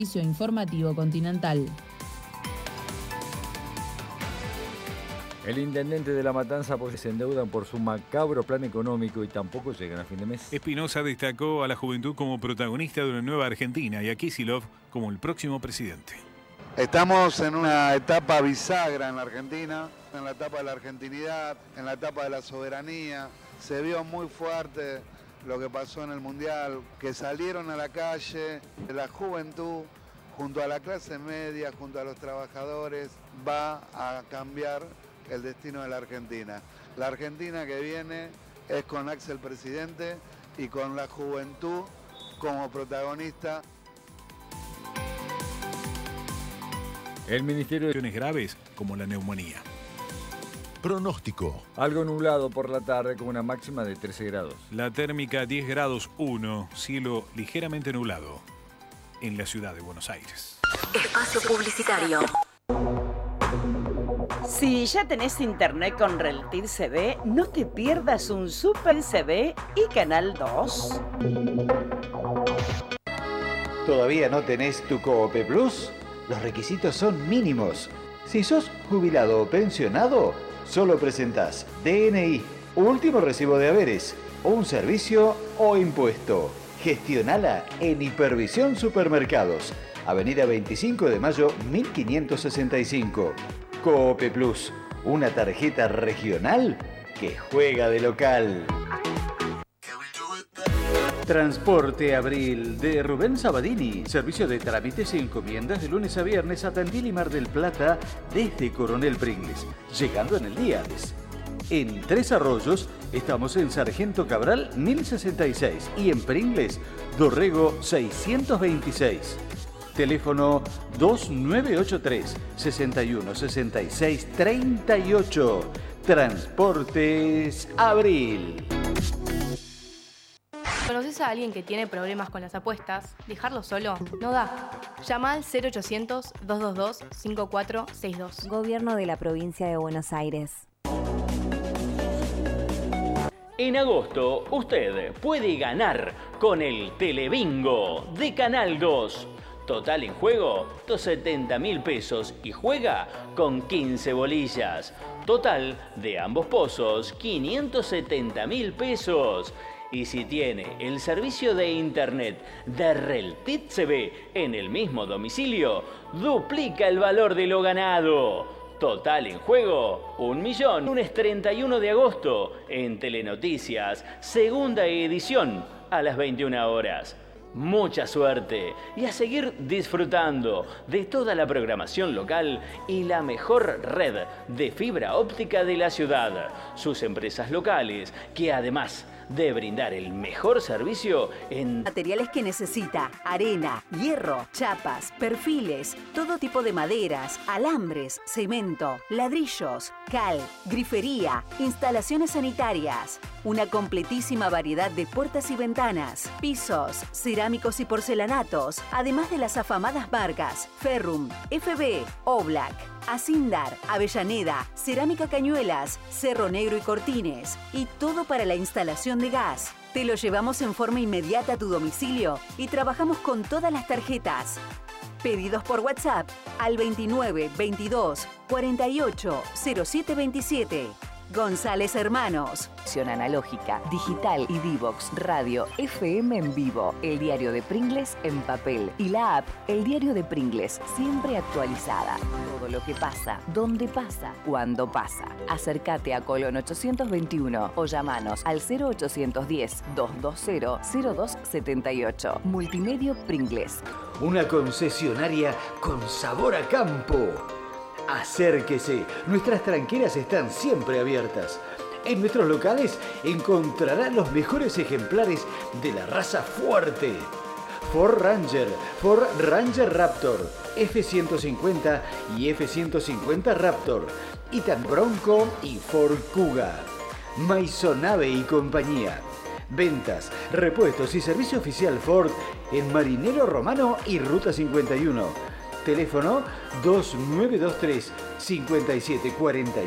Servicio Informativo Continental. El intendente de La Matanza se endeudan por su macabro plan económico y tampoco llegan a fin de mes. Espinosa destacó a la juventud como protagonista de una nueva Argentina y a Kicillof como el próximo presidente. Estamos en una etapa bisagra en la Argentina, en la etapa de la argentinidad, en la etapa de la soberanía. Se vio muy fuerte lo que pasó en el Mundial, que salieron a la calle, la juventud, junto a la clase media, junto a los trabajadores, va a cambiar el destino de la Argentina. La Argentina que viene es con Axel presidente y con la juventud como protagonista. El Ministerio de Situaciones graves como la neumonía. Pronóstico. Algo nublado por la tarde con una máxima de 13 grados. La térmica 10 grados 1, cielo ligeramente nublado en la ciudad de Buenos Aires. Espacio publicitario. Si ya tenés internet con Reltiv CB, no te pierdas un Super CB y Canal 2. ¿Todavía no tenés tu Coope Plus? Los requisitos son mínimos. Si sos jubilado o pensionado, solo presentás DNI, último recibo de haberes, un servicio o impuesto. Gestionala en Hipervisión Supermercados, Avenida 25 de Mayo 1565. Coope Plus, una tarjeta regional que juega de local. Transporte Abril de Rubén Sabadini. Servicio de trámites y encomiendas de lunes a viernes a Tandil y Mar del Plata desde Coronel Pringles, llegando en el día. En Tres Arroyos estamos en Sargento Cabral 1066 y en Pringles Dorrego 626. Teléfono 2983 61 66 38. Transportes Abril. ¿Conoces a alguien que tiene problemas con las apuestas? ¿Dejarlo solo? No da. Llama al 0800-222-5462. Gobierno de la Provincia de Buenos Aires. En agosto, usted puede ganar con el Telebingo de Canal 2. Total en juego, 270.000 pesos y juega con 15 bolillas. Total de ambos pozos, 570.000 pesos. Y si tiene el servicio de internet de Reltiv CB en el mismo domicilio, duplica el valor de lo ganado. Total en juego, 1 millón. Lunes 31 de agosto, en Telenoticias, segunda edición, a las 21 horas. Mucha suerte y a seguir disfrutando de toda la programación local y la mejor red de fibra óptica de la ciudad. Sus empresas locales, que además de brindar el mejor servicio en Materiales que necesita: arena, hierro, chapas, perfiles, todo tipo de maderas, alambres, cemento, ladrillos, cal, grifería, instalaciones sanitarias. Una completísima variedad de puertas y ventanas, pisos, cerámicos y porcelanatos, además de las afamadas marcas Ferrum, FB, Oblak, Asindar, Avellaneda, Cerámica Cañuelas, Cerro Negro y Cortines, y todo para la instalación de gas. Te lo llevamos en forma inmediata a tu domicilio y trabajamos con todas las tarjetas. Pedidos por WhatsApp al 29 22 48 07 27. González Hermanos. Acción analógica, digital y Divox, radio, FM en vivo, el diario de Pringles en papel y la app El Diario de Pringles, siempre actualizada. Todo lo que pasa, dónde pasa, cuándo pasa. Acércate a Colón 821 o llamanos al 0810-220-0278. Multimedio Pringles. Una concesionaria con sabor a campo. Acérquese, nuestras tranqueras están siempre abiertas. En nuestros locales encontrará los mejores ejemplares de la raza fuerte. Ford Ranger Raptor, F-150 y F-150 Raptor, Titan Bronco y Ford Kuga. Maisonave y compañía. Ventas, repuestos y servicio oficial Ford en Marinero Romano y Ruta 51. Teléfono 2923 5740.